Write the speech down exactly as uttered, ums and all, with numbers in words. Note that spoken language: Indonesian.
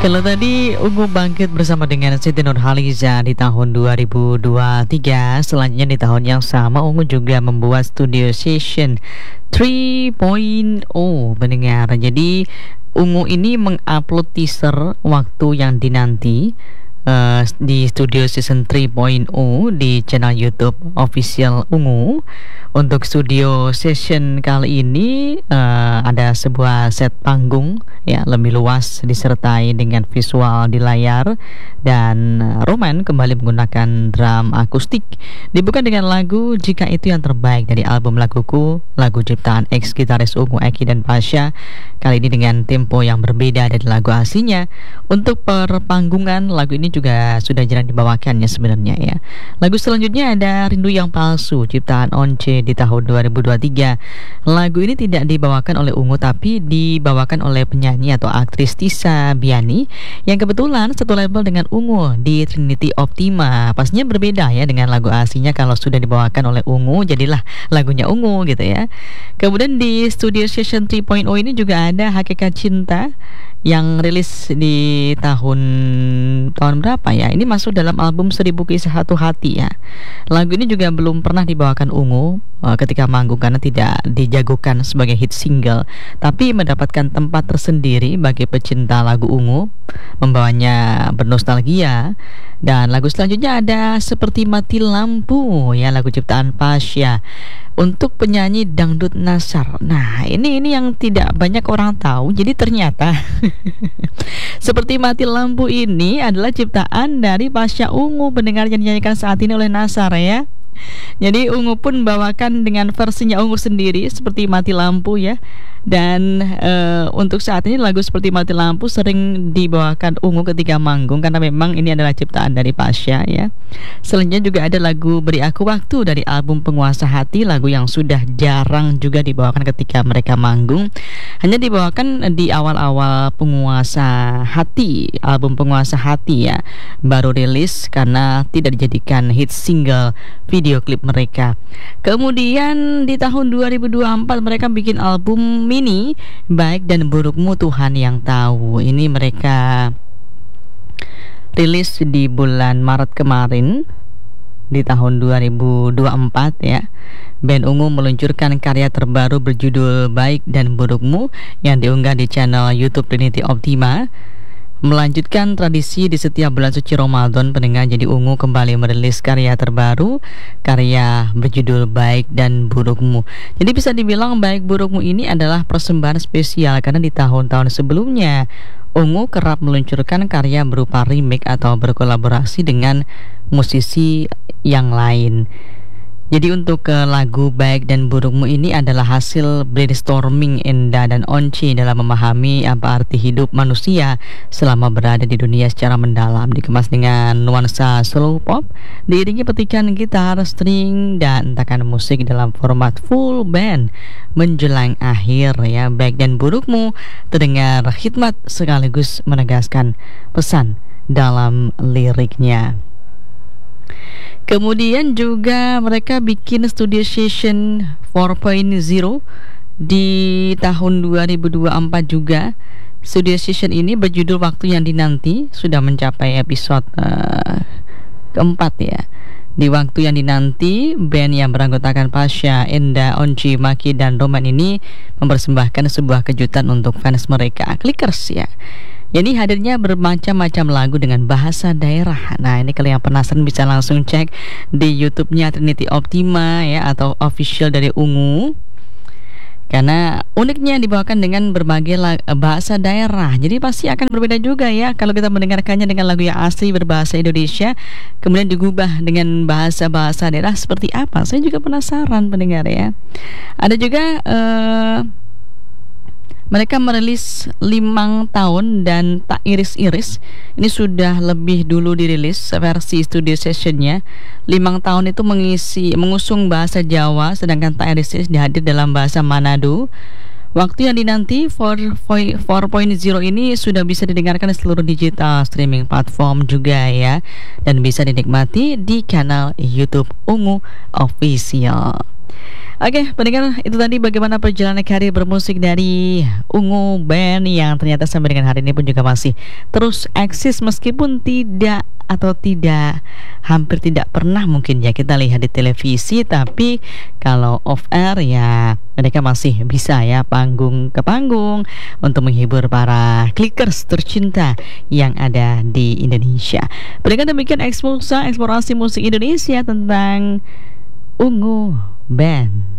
Kalau tadi Ungu bangkit bersama dengan Siti Nurhaliza di tahun dua ribu dua puluh tiga, selanjutnya di tahun yang sama Ungu juga membuat studio session tiga titik nol mendengar. Jadi Ungu ini mengupload teaser waktu yang dinanti uh, di studio season tiga titik nol di channel YouTube official Ungu. Untuk studio session kali ini uh, ada sebuah set panggung ya lebih luas disertai dengan visual di layar, dan uh, Roman kembali menggunakan drum akustik. Dibuka dengan lagu Jika Itu Yang Terbaik dari album Laguku, lagu ciptaan ex gitaris Ungu, Eki dan Pasha. Kali ini dengan tempo yang berbeda dari lagu aslinya. Untuk perpanggungan lagu ini juga sudah jarang dibawakannya sebenarnya ya. Lagu selanjutnya ada Rindu Yang Palsu ciptaan Once di tahun dua ribu dua puluh tiga. Lagu ini tidak dibawakan oleh Ungu tapi dibawakan oleh penyanyi atau aktris Tisa Biani yang kebetulan satu label dengan Ungu di Trinity Optima. Pastinya berbeda ya dengan lagu aslinya. Kalau sudah dibawakan oleh Ungu jadilah lagunya Ungu gitu ya. Kemudian di studio session tiga titik nol ini juga ada Hakikat Cinta yang rilis di tahun tahun berapa ya? Ini masuk dalam album Seribu Kisah Satu Hati ya. Lagu ini juga belum pernah dibawakan Ungu uh, ketika manggung karena tidak dijagokan sebagai hit single, tapi mendapatkan tempat tersendiri bagi pecinta lagu Ungu, membawanya bernostalgia. Dan lagu selanjutnya ada Seperti Mati Lampu ya, lagu ciptaan Pasha untuk penyanyi dangdut Nasar. Nah, ini ini yang tidak banyak orang tahu. Jadi ternyata Seperti Mati Lampu ini adalah ciptaan dari Pasha Ungu, pendengar yang dinyanyikan saat ini oleh Nasar ya. Jadi Ungu pun bawakan dengan versinya Ungu sendiri, Seperti Mati Lampu ya. Dan uh, untuk saat ini lagu Seperti Mati Lampu sering dibawakan Ungu ketika manggung karena memang ini adalah ciptaan dari Pasha ya. Selanjutnya juga ada lagu Beri Aku Waktu dari album Penguasa Hati, lagu yang sudah jarang juga dibawakan ketika mereka manggung. Hanya dibawakan di awal-awal Penguasa Hati, album Penguasa Hati ya, baru rilis karena tidak dijadikan hit single video klip mereka. Kemudian di tahun dua ribu dua puluh empat mereka bikin album mini Baik dan Burukmu Tuhan Yang Tahu. Ini mereka rilis di bulan Maret kemarin di tahun dua ribu dua puluh empat ya. Band Ungu meluncurkan karya terbaru berjudul Baik dan Burukmu yang diunggah di channel YouTube Trinity Optima. Melanjutkan tradisi di setiap bulan suci Ramadan, pendengar, jadi Ungu kembali merilis karya terbaru, karya berjudul Baik dan Burukmu. Jadi bisa dibilang Baik Burukmu ini adalah persembahan spesial karena di tahun-tahun sebelumnya Ungu kerap meluncurkan karya berupa remake atau berkolaborasi dengan musisi yang lain. Jadi untuk uh, lagu Baik dan Burukmu ini adalah hasil brainstorming Enda dan Once dalam memahami apa arti hidup manusia selama berada di dunia secara mendalam. Dikemas dengan nuansa slow pop, diiringi petikan gitar, string, dan entakan musik dalam format full band menjelang akhir ya. Baik dan Burukmu terdengar hikmat sekaligus menegaskan pesan dalam liriknya. Kemudian juga mereka bikin studio session empat titik nol di tahun dua ribu dua puluh empat juga. Studio session ini berjudul Waktu Yang Dinanti, sudah mencapai episode uh, keempat ya. Di Waktu Yang Dinanti, band yang beranggotakan Pasha, Enda, Onci, Maki, dan Roman ini mempersembahkan sebuah kejutan untuk fans mereka, Clickers ya. Jadi hadirnya bermacam-macam lagu dengan bahasa daerah. Nah, ini kalau yang penasaran bisa langsung cek di YouTube-nya Trinity Optima ya, atau official dari Ungu. Karena uniknya dibawakan dengan berbagai lag- bahasa daerah. Jadi pasti akan berbeda juga ya kalau kita mendengarkannya dengan lagu yang asli berbahasa Indonesia, kemudian digubah dengan bahasa-bahasa daerah seperti apa. Saya juga penasaran pendengar ya. Ada juga uh, mereka merilis Limang Tahun dan Tak Iris-Iris. Ini sudah lebih dulu dirilis versi studio sessionnya. Limang Tahun itu mengisi mengusung bahasa Jawa, sedangkan Tak Iris-Iris dihadir dalam bahasa Manado. Waktu Yang Dinanti empat titik nol ini sudah bisa didengarkan di seluruh digital streaming platform juga ya, dan bisa dinikmati di kanal YouTube Ungu Official. Oke, pendengar, itu tadi bagaimana perjalanan karir bermusik dari Ungu Band yang ternyata sampai dengan hari ini pun juga masih terus eksis meskipun tidak atau tidak hampir tidak pernah mungkin ya kita lihat di televisi, tapi kalau off air ya mereka masih bisa ya panggung ke panggung untuk menghibur para clickers tercinta yang ada di Indonesia. Pendengar, demikian Eksplosa eksplorasi musik Indonesia tentang Ungu Band.